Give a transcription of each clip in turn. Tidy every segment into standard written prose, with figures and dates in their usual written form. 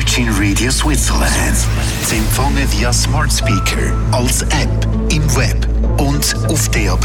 Virgin Radio Switzerland. Sie empfangen via Smart Speaker, als App, im Web und auf DAB+.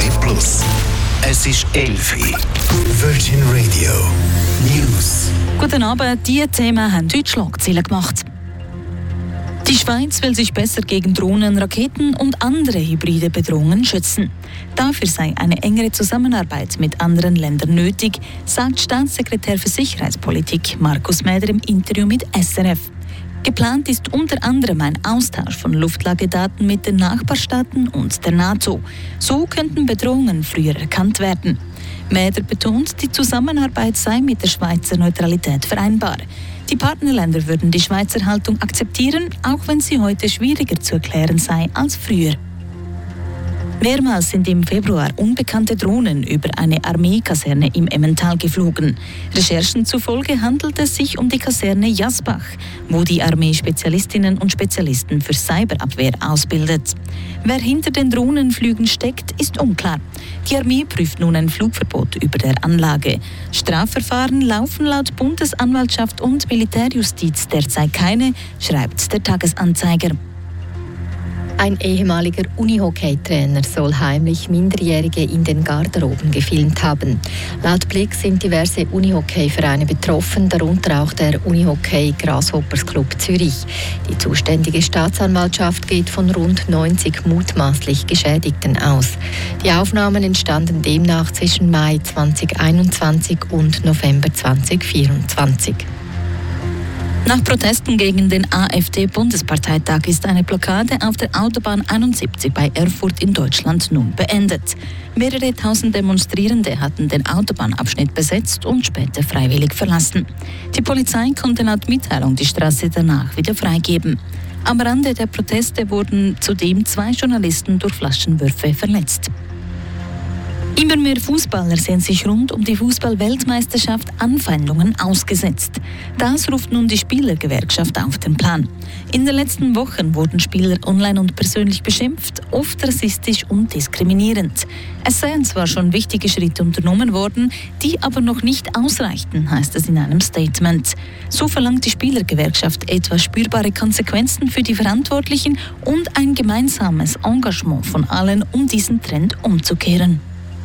Es ist 11 Uhr. Virgin Radio News. Guten Abend, diese Themen haben heute Schlagzeilen gemacht. Die Schweiz will sich besser gegen Drohnen, Raketen und andere hybride Bedrohungen schützen. Dafür sei eine engere Zusammenarbeit mit anderen Ländern nötig, sagt Staatssekretär für Sicherheitspolitik Markus Mäder im Interview mit SRF. Geplant ist unter anderem ein Austausch von Luftlagedaten mit den Nachbarstaaten und der NATO. So könnten Bedrohungen früher erkannt werden. Mäder betont, die Zusammenarbeit sei mit der Schweizer Neutralität vereinbar. Die Partnerländer würden die Schweizer Haltung akzeptieren, auch wenn sie heute schwieriger zu erklären sei als früher. Mehrmals sind im Februar unbekannte Drohnen über eine Armeekaserne im Emmental geflogen. Recherchen zufolge handelt es sich um die Kaserne Jasbach, wo die Armee Spezialistinnen und Spezialisten für Cyberabwehr ausbildet. Wer hinter den Drohnenflügen steckt, ist unklar. Die Armee prüft nun ein Flugverbot über der Anlage. Strafverfahren laufen laut Bundesanwaltschaft und Militärjustiz derzeit keine, schreibt der Tagesanzeiger. Ein ehemaliger Unihockey-Trainer soll heimlich Minderjährige in den Garderoben gefilmt haben. Laut Blick sind diverse Unihockey-Vereine betroffen, darunter auch der Unihockey Grasshoppers Club Zürich. Die zuständige Staatsanwaltschaft geht von rund 90 mutmaßlich Geschädigten aus. Die Aufnahmen entstanden demnach zwischen Mai 2021 und November 2024. Nach Protesten gegen den AfD-Bundesparteitag ist eine Blockade auf der Autobahn 71 bei Erfurt in Deutschland nun beendet. Mehrere tausend Demonstrierende hatten den Autobahnabschnitt besetzt und später freiwillig verlassen. Die Polizei konnte laut Mitteilung die Straße danach wieder freigeben. Am Rande der Proteste wurden zudem 2 Journalisten durch Flaschenwürfe verletzt. Immer mehr Fußballer sehen sich rund um die Fußball-Weltmeisterschaft Anfeindungen ausgesetzt. Das ruft nun die Spielergewerkschaft auf den Plan. In den letzten Wochen wurden Spieler online und persönlich beschimpft, oft rassistisch und diskriminierend. Es seien zwar schon wichtige Schritte unternommen worden, die aber noch nicht ausreichten, heißt es in einem Statement. So verlangt die Spielergewerkschaft etwa spürbare Konsequenzen für die Verantwortlichen und ein gemeinsames Engagement von allen, um diesen Trend umzukehren.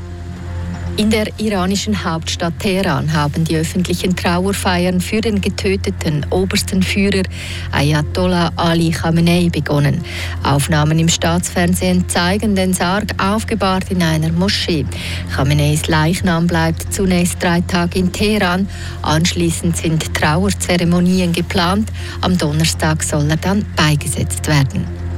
In der iranischen Hauptstadt Teheran haben die öffentlichen Trauerfeiern für den getöteten obersten Führer Ayatollah Ali Khamenei begonnen. Aufnahmen im Staatsfernsehen zeigen den Sarg aufgebahrt in einer Moschee. Khameneis Leichnam bleibt zunächst 3 Tage in Teheran. Anschließend sind Trauerzeremonien geplant. Am Donnerstag soll er dann beigesetzt werden.